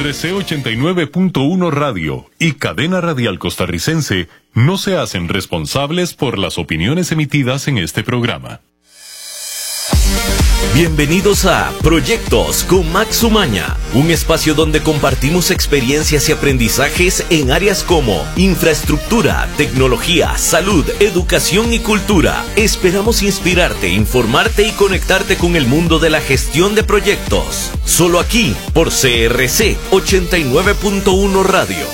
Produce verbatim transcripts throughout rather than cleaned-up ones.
R C ochenta y nueve punto uno Radio y Cadena Radial Costarricense no se hacen responsables por las opiniones emitidas en este programa. Bienvenidos a Proyectos con Max Umaña, un espacio donde compartimos experiencias y aprendizajes en áreas como infraestructura, tecnología, salud, educación y cultura. Esperamos inspirarte, informarte y conectarte con el mundo de la gestión de proyectos. Solo aquí por C R C ochenta y nueve punto uno Radio.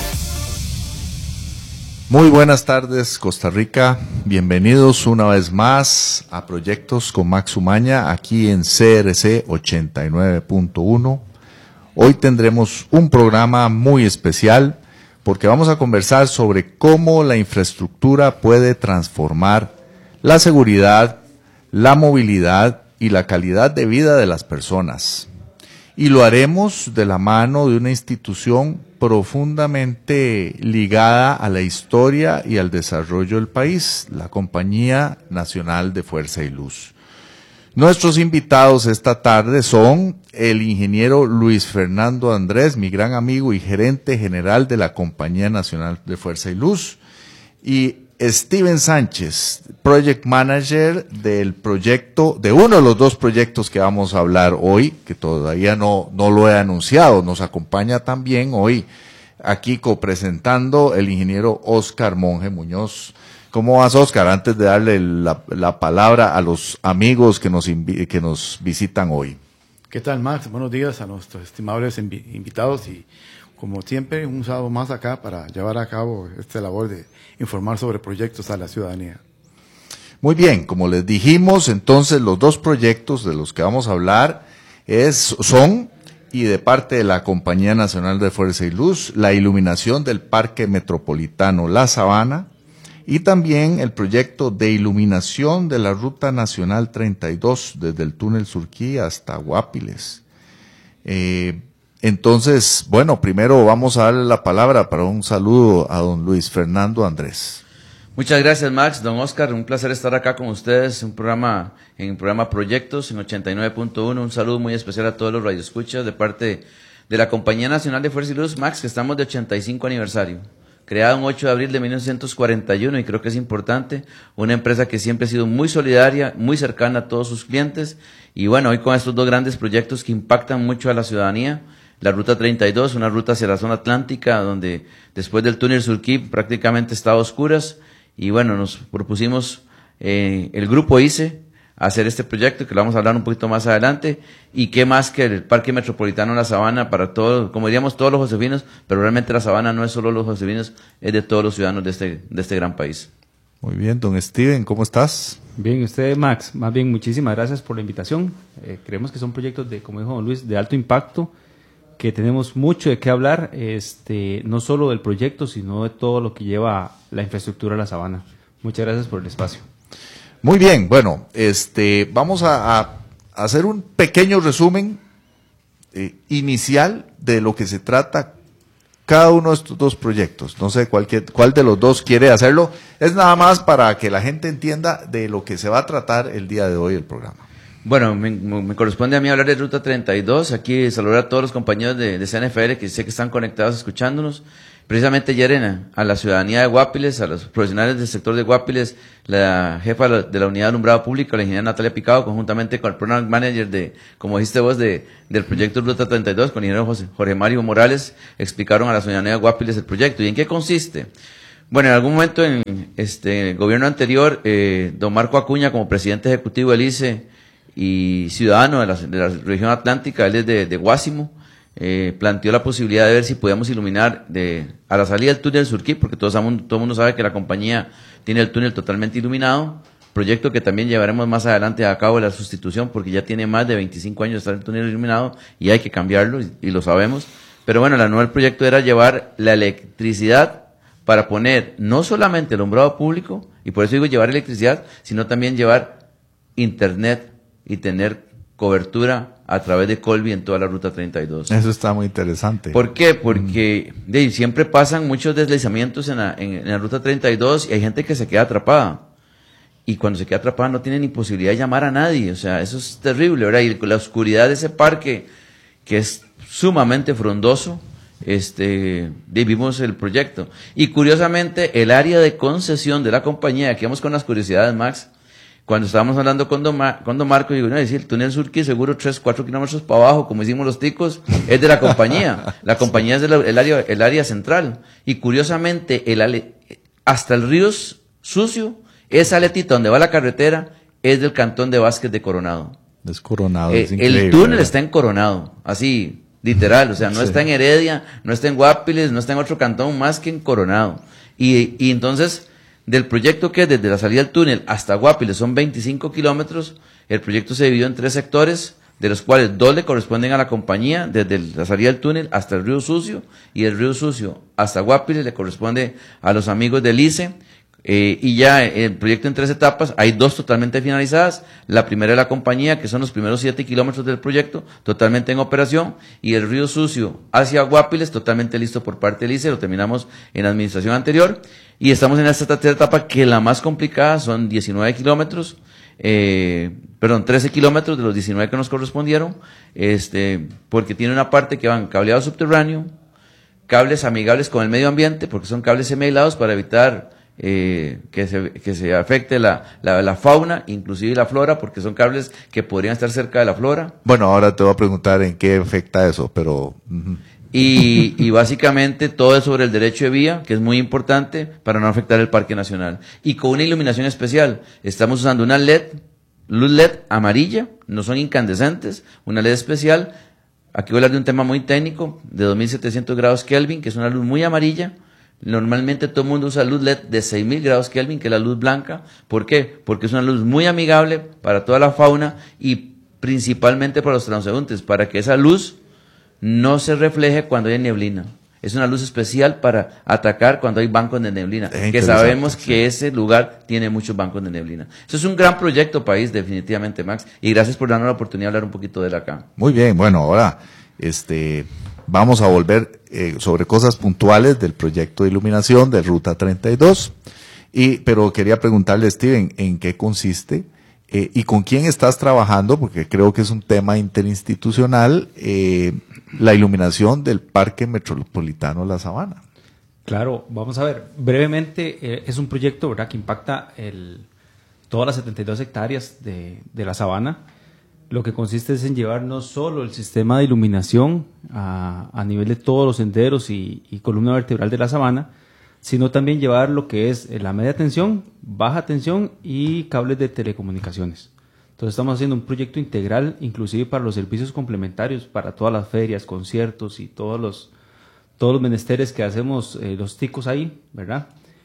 Muy buenas tardes, Costa Rica. Bienvenidos una vez más a Proyectos con Max Umaña, aquí en C R C ochenta y nueve punto uno. Hoy tendremos un programa muy especial porque vamos a conversar sobre cómo la infraestructura puede transformar la seguridad, la movilidad y la calidad de vida de las personas. Y lo haremos de la mano de una institución profundamente ligada a la historia y al desarrollo del país, la Compañía Nacional de Fuerza y Luz. Nuestros invitados esta tarde son el ingeniero Luis Fernando Andrés, mi gran amigo y gerente general de la Compañía Nacional de Fuerza y Luz, y Steven Sánchez, Project Manager del proyecto, de uno de los dos proyectos que vamos a hablar hoy, que todavía no, no lo he anunciado. Nos acompaña también hoy aquí copresentando el ingeniero Oscar Monge Muñoz. ¿Cómo vas, Oscar? Antes de darle la, la palabra a los amigos que nos, invi- que nos visitan hoy. ¿Qué tal, Max? Buenos días a nuestros estimables invi- invitados y, como siempre, un sábado más acá para llevar a cabo esta labor de informar sobre proyectos a la ciudadanía. Muy bien, como les dijimos, entonces los dos proyectos de los que vamos a hablar es, son, y de parte de la Compañía Nacional de Fuerza y Luz, la iluminación del Parque Metropolitano La Sabana y también el proyecto de iluminación de la Ruta Nacional treinta y dos desde el túnel Surquí hasta Guapiles. Eh, Entonces, bueno, primero vamos a darle la palabra para un saludo a don Luis Fernando Andrés. Muchas gracias, Max, don Oscar, un placer estar acá con ustedes un programa, en el programa Proyectos en ochenta y nueve punto uno. Un saludo muy especial a todos los radioescuchas de parte de la Compañía Nacional de Fuerza y Luz, Max, que estamos de ochenta y cinco aniversario. Creada un ocho de abril de mil novecientos cuarenta y uno, y creo que es importante, una empresa que siempre ha sido muy solidaria, muy cercana a todos sus clientes, y bueno, hoy con estos dos grandes proyectos que impactan mucho a la ciudadanía. La Ruta treinta y dos, una ruta hacia la zona atlántica, donde después del túnel Surquí prácticamente estaba a oscuras, y bueno, nos propusimos eh, el grupo I C E hacer este proyecto, que lo vamos a hablar un poquito más adelante, y qué más que el Parque Metropolitano La Sabana para todos, como diríamos, todos los josefinos, pero realmente La Sabana no es solo los josefinos, es de todos los ciudadanos de este, de este gran país. Muy bien, don Steven, ¿cómo estás? Bien, usted, Max, más bien muchísimas gracias por la invitación. Eh, creemos que son proyectos de, como dijo don Luis, de alto impacto, que tenemos mucho de qué hablar, este, no solo del proyecto, sino de todo lo que lleva la infraestructura a La Sabana. Muchas gracias por el espacio. Muy bien, bueno, este, vamos a, a hacer un pequeño resumen eh, inicial de lo que se trata cada uno de estos dos proyectos. No sé cuál, cuál de los dos quiere hacerlo. Es nada más para que la gente entienda de lo que se va a tratar el día de hoy el programa. Bueno, me, me corresponde a mí hablar de Ruta treinta y dos, aquí saludar a todos los compañeros de, de C N F L que sé que están conectados escuchándonos. Precisamente ayer en, a la ciudadanía de Guapiles, a los profesionales del sector de Guapiles, la jefa de la unidad de alumbrado público, la ingeniera Natalia Picado, conjuntamente con el program manager de, como dijiste vos, de, del proyecto Ruta treinta y dos, con el ingeniero José, Jorge Mario Morales, explicaron a la ciudadanía de Guapiles el proyecto. ¿Y en qué consiste? Bueno, en algún momento en este el gobierno anterior, eh, don Marco Acuña, como presidente ejecutivo del I C E, y ciudadano de la, de la región atlántica, él es de, de Guásimo, eh, planteó la posibilidad de ver si podíamos iluminar de, a la salida del túnel Surquí, porque todos, todo el mundo sabe que la compañía tiene el túnel totalmente iluminado, proyecto que también llevaremos más adelante a cabo la sustitución, porque ya tiene más de veinticinco años de estar el túnel iluminado y hay que cambiarlo, y, y lo sabemos. Pero bueno, la nueva el proyecto era llevar la electricidad para poner no solamente el alumbrado público, y por eso digo llevar electricidad, sino también llevar internet y tener cobertura a través de Colby en toda la Ruta treinta y dos. Eso está muy interesante. ¿Por qué? Porque mm. de, siempre pasan muchos deslizamientos en la, en, en la Ruta treinta y dos y hay gente que se queda atrapada. Y cuando se queda atrapada no tiene ni posibilidad de llamar a nadie. O sea, eso es terrible, ¿verdad? Y la oscuridad de ese parque, que es sumamente frondoso, este, vimos el proyecto. Y curiosamente, el área de concesión de la compañía, aquí vamos con las curiosidades, Max, cuando estábamos hablando con Don, Mar, con Don Marco, digo, no, decir, el túnel Surquí, seguro tres, cuatro kilómetros para abajo, como hicimos los ticos, es de la compañía. La compañía es del área, el área central. Y curiosamente, el ale, hasta el río Sucio, esa aletita donde va la carretera, es del cantón de Vázquez de Coronado. Es Coronado, eh, es increíble. El túnel ¿verdad? está en Coronado, así, literal, o sea, no Sí. está en Heredia, no está en Guapiles, no está en otro cantón más que en Coronado. Y, y entonces, del proyecto que es desde la salida del túnel hasta Guapiles son veinticinco kilómetros, el proyecto se dividió en tres sectores, de los cuales dos le corresponden a la compañía, desde la salida del túnel hasta el río Sucio, y el río Sucio hasta Guapiles le corresponde a los amigos del I C E. Eh, y ya el proyecto en tres etapas, hay dos totalmente finalizadas, la primera de la compañía, que son los primeros siete kilómetros del proyecto, totalmente en operación, y el río Sucio hacia Guapiles, totalmente listo por parte del I C E, lo terminamos en la administración anterior, y estamos en esta tercera etapa, que la más complicada, son diecinueve kilómetros, eh, perdón, trece kilómetros de los diecinueve que nos correspondieron, este, porque tiene una parte que van cableado subterráneo, cables amigables con el medio ambiente, porque son cables semi-aislados para evitar Eh, que, se, que se afecte la, la, la fauna, inclusive la flora, porque son cables que podrían estar cerca de la flora. Bueno, ahora te voy a preguntar en qué afecta eso, pero... Uh-huh. Y, y básicamente todo es sobre el derecho de vía, que es muy importante para no afectar el Parque Nacional. Y con una iluminación especial. Estamos usando una L E D, luz L E D amarilla, no son incandescentes, una L E D especial. Aquí voy a hablar de un tema muy técnico, de dos mil setecientos grados Kelvin, que es una luz muy amarilla. Normalmente todo el mundo usa luz L E D de seis mil grados Kelvin, que es la luz blanca. ¿Por qué? Porque es una luz muy amigable para toda la fauna y principalmente para los transeúntes, para que esa luz no se refleje cuando hay neblina. Es una luz especial para atacar cuando hay bancos de neblina, que sabemos que sí. Ese lugar tiene muchos bancos de neblina. Eso es un gran proyecto país, definitivamente, Max, y gracias por darnos la oportunidad de hablar un poquito de él acá. Muy bien, bueno, ahora este... vamos a volver eh, sobre cosas puntuales del proyecto de iluminación de Ruta treinta y dos, y, pero quería preguntarle, Steven, ¿en qué consiste eh, y con quién estás trabajando? Porque creo que es un tema interinstitucional, eh, la iluminación del Parque Metropolitano La Sabana. Claro, vamos a ver, brevemente, eh, es un proyecto, ¿verdad?, que impacta el, todas las setenta y dos hectáreas de, de La Sabana. Lo que consiste es en llevar no solo el sistema de iluminación a, a nivel de todos los senderos y, y columna vertebral de la sabana, sino también llevar lo que es la media tensión, baja tensión y cables de telecomunicaciones. Entonces estamos haciendo un proyecto integral, inclusive para los servicios complementarios, para todas las ferias, conciertos y todos los, todos los menesteres que hacemos eh, los ticos ahí, ¿verdad?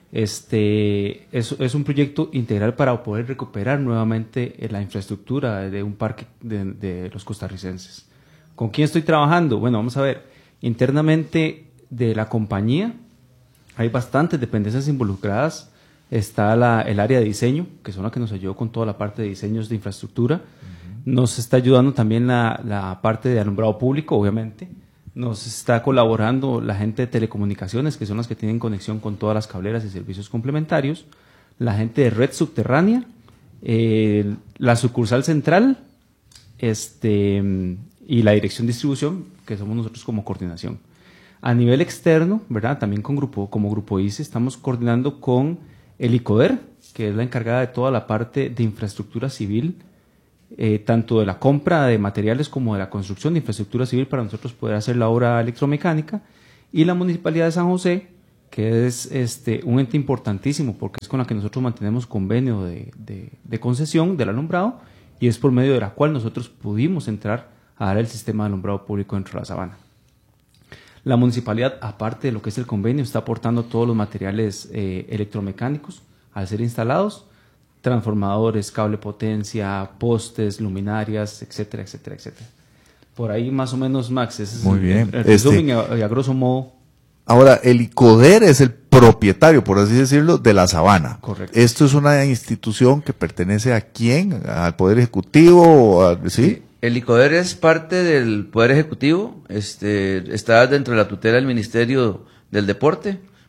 Este, es, es un proyecto integral para poder recuperar nuevamente la infraestructura de un parque de, de los costarricenses. ¿Con quién estoy trabajando? Bueno, vamos a ver, internamente de la compañía hay bastantes dependencias involucradas. Está la, el área de diseño, que son las que nos ayudó con toda la parte de diseños de infraestructura. Uh-huh. Nos está ayudando también la, la parte de alumbrado público, obviamente. Nos está colaborando la gente de telecomunicaciones, que son las que tienen conexión con todas las cableras y servicios complementarios, la gente de red subterránea, eh, la sucursal central este, y la dirección de distribución, que somos nosotros como coordinación. A nivel externo, ¿verdad?, también con grupo, como Grupo I C E, estamos coordinando con el ICODER, que es la encargada de toda la parte de infraestructura civil, Eh, tanto de la compra de materiales como de la construcción de infraestructura civil para nosotros poder hacer la obra electromecánica, y la Municipalidad de San José, que es este, un ente importantísimo porque es con la que nosotros mantenemos convenio de, de, de concesión del alumbrado, y es por medio de la cual nosotros pudimos entrar a dar el sistema de alumbrado público dentro de la sabana. La municipalidad, aparte de lo que es el convenio, está aportando todos los materiales eh, electromecánicos al ser instalados, transformadores, cable potencia, postes, luminarias, etcétera, etcétera, etcétera. Por ahí más o menos, Max, ese es Muy el, bien. el resumen Este, y a, a grosso modo. Ahora, el ICODER es el propietario, por así decirlo, de la sabana. Correcto. ¿Esto es una institución que pertenece a quién? ¿Al Poder Ejecutivo? ¿A, ¿sí? Sí, el ICODER es parte del Poder Ejecutivo, este, está dentro de la tutela del Ministerio del Deporte,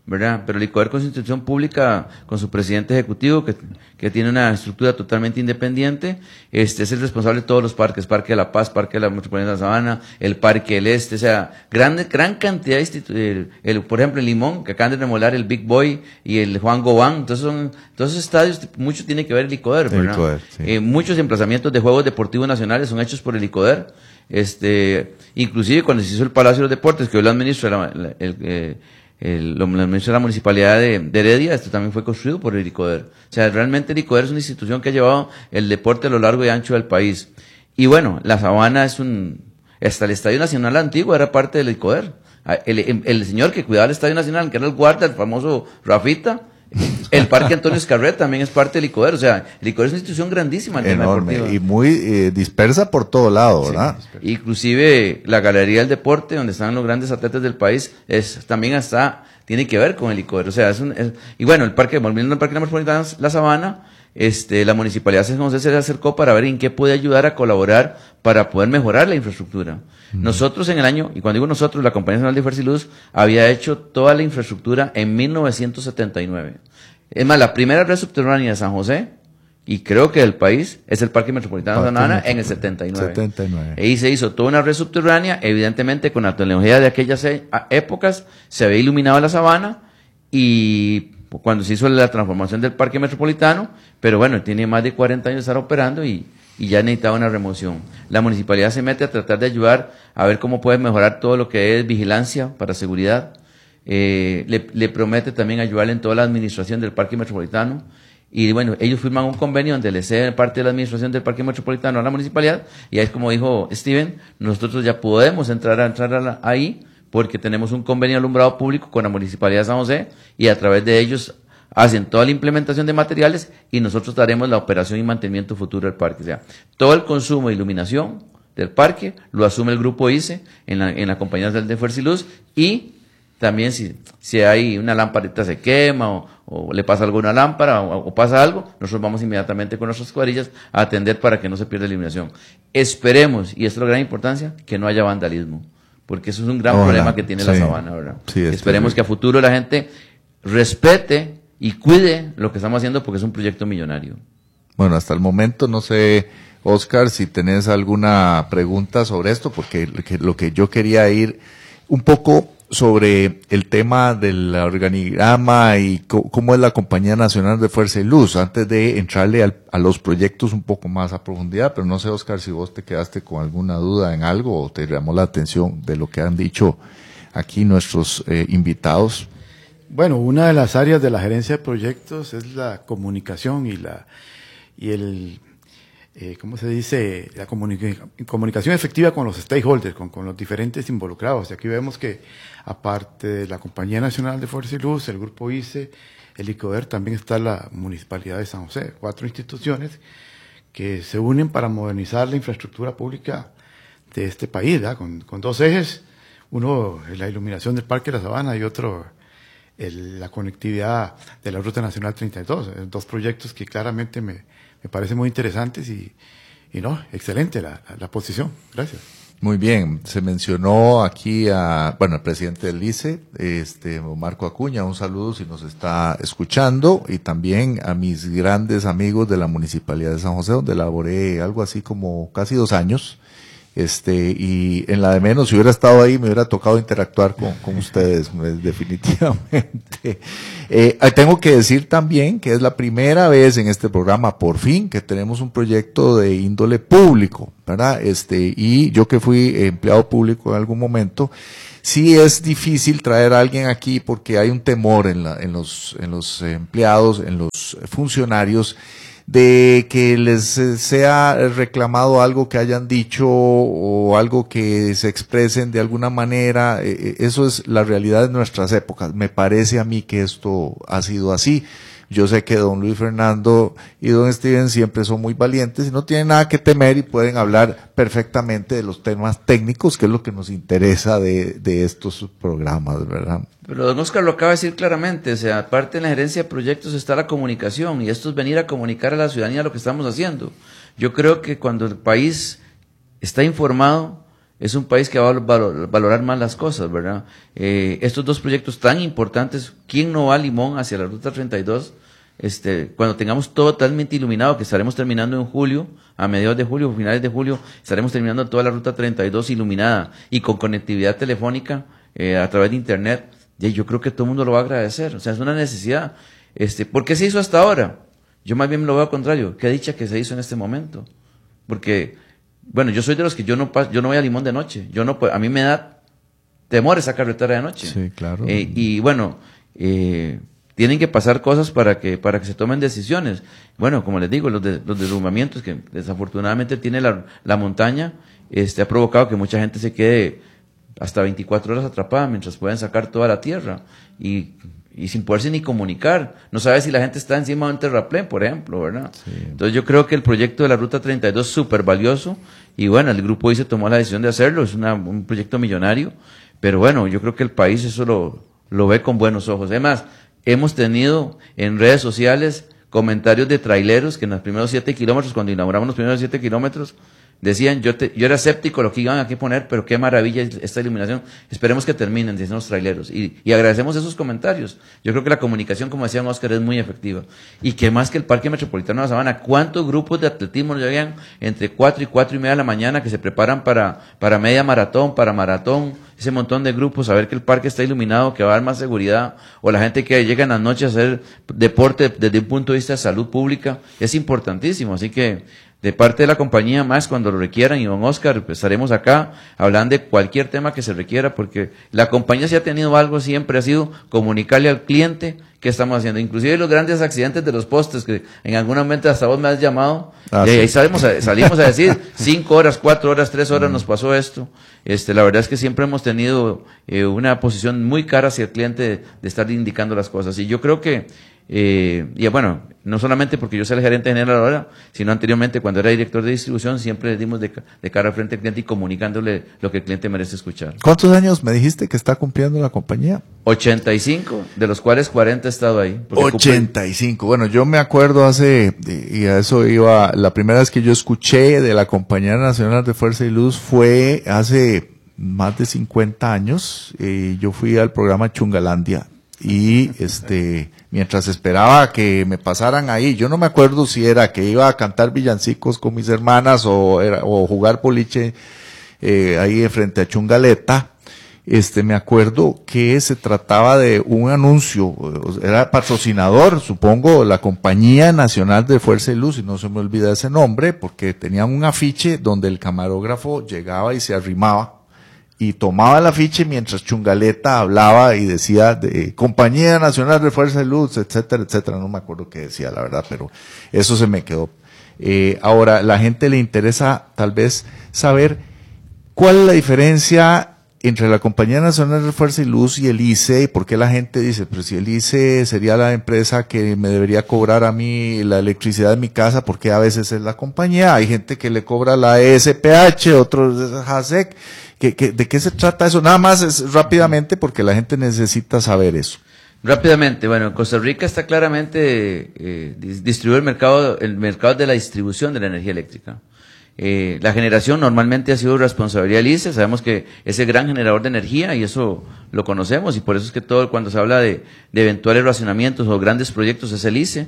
¿verdad? Pero el Licoder con su institución pública, con su presidente ejecutivo, que, que tiene una estructura totalmente independiente, este es el responsable de todos los parques, Parque de la Paz, Parque de la Metropolitana de la Sabana, el Parque del Este, o sea, gran, gran cantidad de instituciones, el, por ejemplo, el Limón, que acaban de remodelar el Big Boy y el Juan Gobán, entonces son, todos esos estadios, mucho tiene que ver el Licoder, ¿verdad? El Licoder, sí. eh, muchos emplazamientos de juegos deportivos nacionales son hechos por el Licoder, este, inclusive cuando se hizo el Palacio de los Deportes, que hoy lo administra la, la, el, eh, El, lo administra la municipalidad de, de Heredia, esto también fue construido por el Licoder. O sea, realmente el Licoder es una institución que ha llevado el deporte a lo largo y ancho del país. Y bueno, la Sabana es un, hasta el Estadio Nacional antiguo era parte del Licoder. El, el, el señor que cuidaba el Estadio Nacional, que era el guarda, el famoso Rafita, el Parque Antonio Escarret también es parte del Licoder. O sea, el Licoder es una institución grandísima. Enorme y muy eh, dispersa por todo lado, ¿verdad? Sí, inclusive la Galería del Deporte, donde están los grandes atletas del país, es también hasta tiene que ver con el Licoder. O sea, es un, es, y bueno, el parque, volviendo al Parque Metropolitano La Sabana, este, la Municipalidad de San José se le acercó para ver en qué puede ayudar a colaborar para poder mejorar la infraestructura. Uh-huh. Nosotros en el año, y cuando digo nosotros, la Compañía Nacional de Fuerza y Luz había hecho toda la infraestructura en mil novecientos setenta y nueve. Es más, la primera red subterránea de San José, y creo que del país, es el Parque Metropolitano de Santa Ana en el setenta y nueve. setenta y nueve. Ahí se hizo toda una red subterránea, evidentemente con la tecnología de aquellas épocas, se había iluminado la sabana, y cuando se hizo la transformación del Parque Metropolitano, pero bueno, tiene más de cuarenta años de estar operando y, y ya necesitaba una remoción. La municipalidad se mete a tratar de ayudar a ver cómo puede mejorar todo lo que es vigilancia para seguridad. Eh, le, le promete también ayudarle en toda la administración del Parque Metropolitano. Y bueno, ellos firman un convenio donde le ceden parte de la administración del Parque Metropolitano a la municipalidad. Y ahí es como dijo Steven, nosotros ya podemos entrar a entrar a la, ahí porque tenemos un convenio de alumbrado público con la Municipalidad de San José y a través de ellos hacen toda la implementación de materiales y nosotros daremos la operación y mantenimiento futuro del parque. O sea, todo el consumo de iluminación del parque lo asume el Grupo I C E en la, en la Compañía Nacional de Fuerza y Luz, y también si, si hay una lamparita se quema o, o le pasa algo a una lámpara o, o pasa algo, nosotros vamos inmediatamente con nuestras cuadrillas a atender para que no se pierda la iluminación. Esperemos, y esto es la gran importancia, que no haya vandalismo, porque eso es un gran Hola. problema que tiene sí. la sabana, ¿verdad? Sí, Esperemos que a futuro la gente respete y cuide lo que estamos haciendo porque es un proyecto millonario. Bueno, hasta el momento no sé, Oscar, si tenés alguna pregunta sobre esto, porque lo que yo quería ir un poco sobre el tema del organigrama y co- cómo es la Compañía Nacional de Fuerza y Luz, antes de entrarle al, a los proyectos un poco más a profundidad, pero no sé, Oscar, si vos te quedaste con alguna duda en algo o te llamó la atención de lo que han dicho aquí nuestros eh, invitados. Bueno, una de las áreas de la gerencia de proyectos es la comunicación y la y el eh, ¿cómo se dice? La comunica- comunicación efectiva con los stakeholders, con, con los diferentes involucrados. Y aquí vemos que aparte de la Compañía Nacional de Fuerza y Luz, el Grupo I C E, el Licoder, también está la Municipalidad de San José, cuatro instituciones que se unen para modernizar la infraestructura pública de este país, ¿verdad? Con, con dos ejes, uno la iluminación del Parque de la Sabana y otro el, la conectividad de la Ruta Nacional treinta y dos, dos proyectos que claramente me, me parecen muy interesantes y, y no, excelente la, la, la posición. Gracias. Muy bien, se mencionó aquí a, bueno, el presidente del I C E, este, Marco Acuña, un saludo si nos está escuchando, y también a mis grandes amigos de la Municipalidad de San José, donde laboré algo así como casi dos años. Este, y en la de menos, si hubiera estado ahí, me hubiera tocado interactuar con, con ustedes, definitivamente. Eh, tengo que decir también que es la primera vez en este programa, por fin, que tenemos un proyecto de índole público, ¿verdad? Este, y yo que fui empleado público en algún momento, sí es difícil traer a alguien aquí porque hay un temor en la, en los, en los empleados, en los funcionarios, de que les sea reclamado algo que hayan dicho o algo que se expresen de alguna manera. Eso es la realidad de nuestras épocas. Me parece a mí que esto ha sido así. Yo sé que don Luis Fernando y don Steven siempre son muy valientes y no tienen nada que temer y pueden hablar perfectamente de los temas técnicos, que es lo que nos interesa de, de estos programas, ¿verdad? Pero don Oscar lo acaba de decir claramente, o sea, aparte en la gerencia de proyectos está la comunicación, y esto es venir a comunicar a la ciudadanía lo que estamos haciendo. Yo creo que cuando el país está informado, es un país que va a valor, valorar más las cosas, ¿verdad? Eh, estos dos proyectos tan importantes, ¿quién no va a Limón hacia la Ruta treinta y dos? Este, cuando tengamos todo totalmente iluminado, que estaremos terminando en julio, a mediados de julio, finales de julio, estaremos terminando toda la Ruta treinta y dos iluminada y con conectividad telefónica eh, a través de internet. Y yo creo que todo el mundo lo va a agradecer. O sea, es una necesidad. Este, ¿por qué se hizo hasta ahora? Yo más bien lo veo al contrario. Qué dicha que se hizo en este momento. Porque, bueno, yo soy de los que yo no pas, yo no voy a Limón de noche. Yo no, a mí me da temor esa carretera de noche. Sí, claro. Eh, y bueno, eh, tienen que pasar cosas para que para que se tomen decisiones. Bueno, como les digo, los, de, los derrumbamientos que desafortunadamente tiene la, la montaña, este, ha provocado que mucha gente se quede hasta veinticuatro horas atrapada mientras pueden sacar toda la tierra y, y sin poderse ni comunicar. No sabe si la gente está encima de un terraplén, por ejemplo, ¿verdad? Sí. Entonces yo creo que el proyecto de la Ruta treinta y dos es súper valioso y bueno, el grupo hoy se tomó la decisión de hacerlo, es una, un proyecto millonario, pero bueno, yo creo que el país eso lo, lo ve con buenos ojos. Además, hemos tenido en redes sociales comentarios de traileros que en los primeros siete kilómetros, cuando inauguramos los primeros siete kilómetros, decían, yo te, yo era escéptico lo que iban aquí a poner, pero qué maravilla esta iluminación. Esperemos que terminen, dicen los traileros. Y, y agradecemos esos comentarios. Yo creo que la comunicación, como decía Oscar, es muy efectiva. Y que más que el Parque Metropolitano de la Sabana, ¿cuántos grupos de atletismo nos llegan entre cuatro y cuatro y media de la mañana que se preparan para, para media maratón, para maratón? Ese montón de grupos, saber que el parque está iluminado, que va a dar más seguridad, o la gente que llega en las noches a hacer deporte desde un punto de vista de salud pública, es importantísimo. Así que, de parte de la compañía, más cuando lo requieran, y don Oscar, pues, estaremos acá hablando de cualquier tema que se requiera, porque la compañía, si ha tenido algo, siempre ha sido comunicarle al cliente qué estamos haciendo. Inclusive los grandes accidentes de los postes, que en algún momento hasta vos me has llamado, ah, y ahí sí. salimos, a, salimos a decir, cinco horas, cuatro horas, tres horas nos pasó esto. Este, la verdad es que siempre hemos tenido eh, una posición muy cara hacia el cliente de, de estar indicando las cosas. Y yo creo que Eh, y bueno, no solamente porque yo soy el gerente general ahora, sino anteriormente cuando era director de distribución, siempre le dimos de, de cara al frente al cliente y comunicándole lo que el cliente merece escuchar. ¿Cuántos años me dijiste que está cumpliendo la compañía? ochenta y cinco, de los cuales cuarenta he estado ahí. ochenta y cinco, bueno, yo me acuerdo hace, y a eso iba, la primera vez que yo escuché de la Compañía Nacional de Fuerza y Luz fue hace más de cincuenta años, eh, yo fui al programa Chungalandia. Y este, mientras esperaba que me pasaran ahí, yo no me acuerdo si era que iba a cantar villancicos con mis hermanas o era, o jugar boliche eh, ahí frente a Chungaleta, este, me acuerdo que se trataba de un anuncio, era patrocinador, supongo, la Compañía Nacional de Fuerza y Luz, y no se me olvida ese nombre, porque tenían un afiche donde el camarógrafo llegaba y se arrimaba y tomaba el afiche mientras Chungaleta hablaba y decía de Compañía Nacional de Fuerza de Luz, etcétera, etcétera. No me acuerdo qué decía, la verdad, pero eso se me quedó. Eh, ahora, la gente le interesa tal vez saber cuál es la diferencia entre la Compañía Nacional de Fuerza y Luz y el I C E, y por qué la gente dice, pero si el I C E sería la empresa que me debería cobrar a mí la electricidad de mi casa, porque a veces es la compañía, hay gente que le cobra la E S P H, otros JASEC. ¿Qué, qué, ¿De qué se trata eso? Nada más es rápidamente porque la gente necesita saber eso. Rápidamente, bueno, Costa Rica está claramente eh, distribuido el mercado, el mercado de la distribución de la energía eléctrica. Eh, la generación normalmente ha sido responsabilidad del I C E, sabemos que es el gran generador de energía y eso lo conocemos y por eso es que todo cuando se habla de, de eventuales racionamientos o grandes proyectos es el I C E.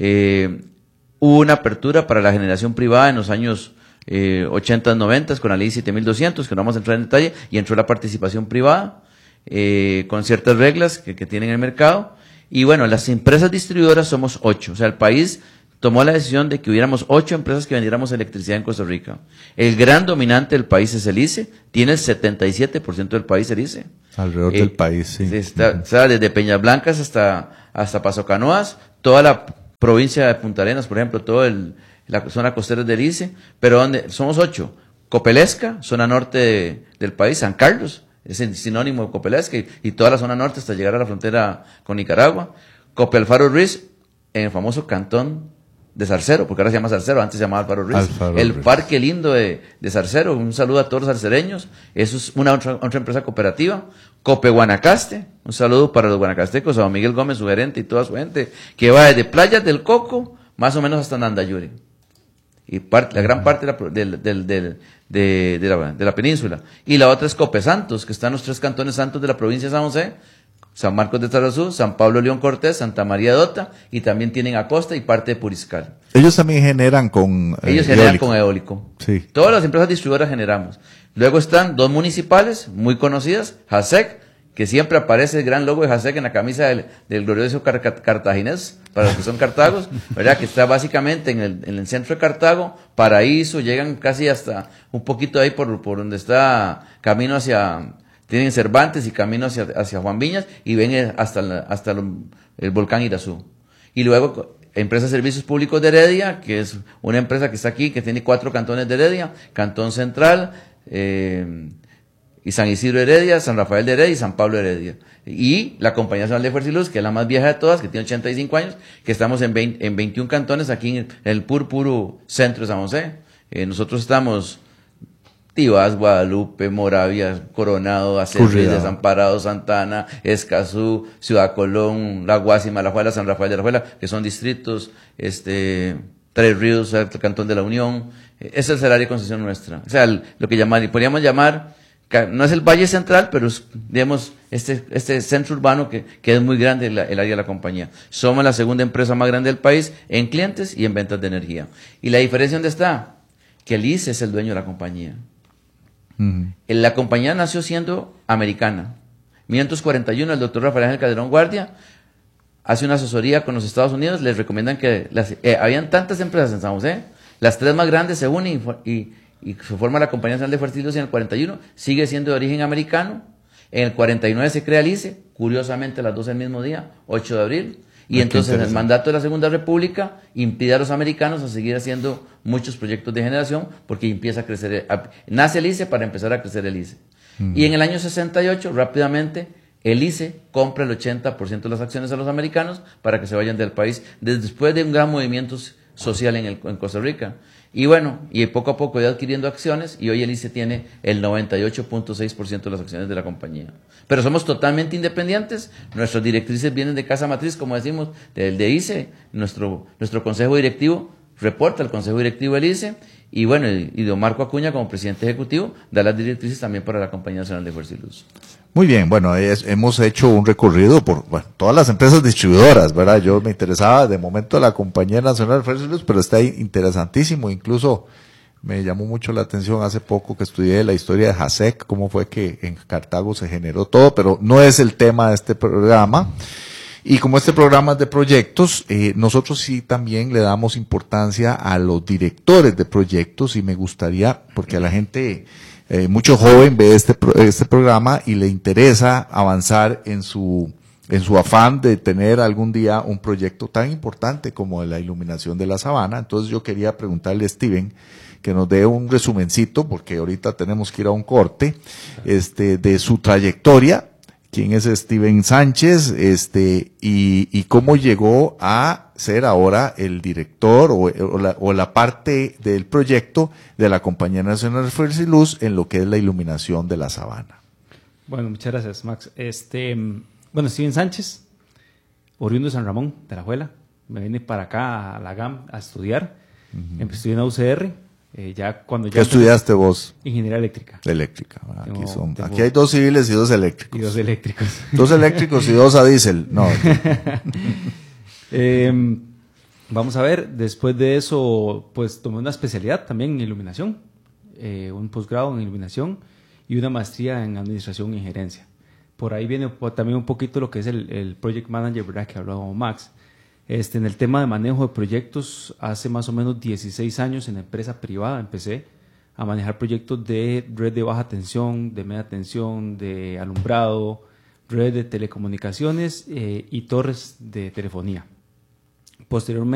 Eh, hubo una apertura para la generación privada en los años Eh, ochenta, noventa con la ley siete mil doscientos, que no vamos a entrar en detalle, y entró la participación privada eh, con ciertas reglas que, que tienen el mercado. Y bueno, las empresas distribuidoras somos ocho, o sea, el país tomó la decisión de que hubiéramos ocho empresas que vendiéramos electricidad en Costa Rica. El gran dominante del país es el I C E, tiene el setenta y siete por ciento del país el I C E. Alrededor eh, del país, sí. Está, uh-huh. O sea, desde Peñas Blancas hasta, hasta Paso Canoas, toda la provincia de Punta Arenas, por ejemplo, todo el la zona costera del I C E, pero donde somos ocho. Copelesca, zona norte de, del país, San Carlos, es el sinónimo de Copelesca, y, y toda la zona norte hasta llegar a la frontera con Nicaragua. Cope Alfaro Ruiz, en el famoso cantón de Zarcero, porque ahora se llama Zarcero, antes se llamaba Alfaro Ruiz. Alfaro el Ruiz. Parque lindo de, de Zarcero, un saludo a todos los zarcereños, eso es una otra, otra empresa cooperativa. Cope Guanacaste, un saludo para los guanacastecos, a don Miguel Gómez, su gerente y toda su gente, que va desde Playas del Coco, más o menos hasta Nandayure. y parte, la gran parte de la, del- del- del- de, de la, de la península. Y la otra es Cope Santos, que están los tres cantones santos de la provincia de San José, San Marcos de Tarazú, San Pablo León Cortés, Santa María de Ota, y también tienen Acosta y parte de Puriscal. Ellos también generan con eh, Ellos generan eólico. con eólico. Sí. Todas las empresas distribuidoras generamos. Luego están dos municipales muy conocidas, JASEC, que siempre aparece el gran logo de JASEC en la camisa del, del glorioso car cartaginés, para los que son cartagos, ¿verdad? Que está básicamente en el, en el centro de Cartago, Paraíso, llegan casi hasta un poquito ahí por, por donde está camino hacia, tienen Cervantes y camino hacia, hacia Juan Viñas, y ven hasta, la, hasta el, el volcán Irazú. Y luego Empresa de Servicios Públicos de Heredia, que es una empresa que está aquí, que tiene cuatro cantones de Heredia, Cantón Central, eh, y San Isidro Heredia, San Rafael de Heredia y San Pablo Heredia. Y la Compañía Nacional de Fuerza y Luz, que es la más vieja de todas, que tiene ochenta y cinco años, que estamos en, veinte, en veintiún cantones aquí en el puro, puro centro de San José. Eh, nosotros estamos Tibás, Guadalupe, Moravia, Coronado, Acerrí, Desamparado, Santana, Escazú, Ciudad Colón, La Guásima, La Juela, San Rafael de la Juela, que son distritos, este, Tres Ríos, el Cantón de la Unión. Eh, ese es el área de concesión nuestra. O sea, el, lo que llamar, podríamos llamar, no es el Valle Central, pero es, digamos, este, este centro urbano que, que es muy grande el, el área de la compañía. Somos la segunda empresa más grande del país en clientes y en ventas de energía. ¿Y la diferencia dónde está? Que el I C E es el dueño de la compañía. Uh-huh. La compañía nació siendo americana. En mil novecientos cuarenta y uno, el doctor Rafael Ángel Calderón Guardia hace una asesoría con los Estados Unidos, les recomiendan que, las, eh, habían tantas empresas en San José, las tres más grandes se unen y, y y se forma la Compañía Nacional de Fuerza y Luz en el cuarenta y uno, sigue siendo de origen americano, en el cuarenta y nueve se crea el I C E, curiosamente las dos el mismo día, ocho de abril, y ah, entonces el mandato de la Segunda República impide a los americanos a seguir haciendo muchos proyectos de generación, porque empieza a crecer, a, nace el I C E para empezar a crecer el I C E. Mm. Y en el año sesenta y ocho, rápidamente, el I C E compra el ochenta por ciento de las acciones a los americanos para que se vayan del país, después de un gran movimiento social en, el, en Costa Rica. Y bueno, y poco a poco iba adquiriendo acciones y hoy el I C E tiene el noventa y ocho punto seis por ciento de las acciones de la compañía. Pero somos totalmente independientes, nuestras directrices vienen de casa matriz, como decimos, del de I C E, nuestro, nuestro consejo directivo reporta al consejo directivo del I C E y bueno, y don Marco Acuña como presidente ejecutivo da las directrices también para la Compañía Nacional de Fuerza y Luz. Muy bien, bueno, es, hemos hecho un recorrido por bueno, todas las empresas distribuidoras, ¿verdad? Yo me interesaba de momento la Compañía Nacional de Fuerza y Luz, pero está interesantísimo, incluso me llamó mucho la atención hace poco que estudié la historia de JASEC, cómo fue que en Cartago se generó todo, pero no es el tema de este programa. Y como este programa es de proyectos, eh, nosotros sí también le damos importancia a los directores de proyectos y me gustaría, porque a la gente... Eh, mucho joven ve este, este programa y le interesa avanzar en su, en su afán de tener algún día un proyecto tan importante como la iluminación de la sabana. Entonces yo quería preguntarle a Steven que nos dé un resumencito, porque ahorita tenemos que ir a un corte, este, de su trayectoria, quién es Steven Sánchez, este, y, y cómo llegó a ser ahora el director o, o, la, o la parte del proyecto de la Compañía Nacional de Fuerza y Luz en lo que es la iluminación de la sabana. Bueno, muchas gracias, Max. Este, bueno, Steven Sánchez, oriundo de San Ramón, de la Juela, me vine para acá a la G A M a estudiar, uh-huh. Estudié en la U C R. Eh, ya cuando ya ¿Qué estudiaste vos? Ingeniería eléctrica. Eléctrica. Aquí, tengo, son, tengo, aquí hay dos civiles y dos eléctricos. Y dos eléctricos. Dos eléctricos y dos a diésel. No. eh, vamos a ver, después de eso, pues tomé una especialidad también en iluminación, eh, un posgrado en iluminación y una maestría en administración y gerencia. Por ahí viene también un poquito lo que es el, el project manager, ¿verdad? Que hablaba Max. Este, en el tema de manejo de proyectos, hace más o menos dieciséis años en la empresa privada empecé a manejar proyectos de red de baja tensión, de media tensión, de alumbrado, red de telecomunicaciones eh, y torres de telefonía. Posteriormente,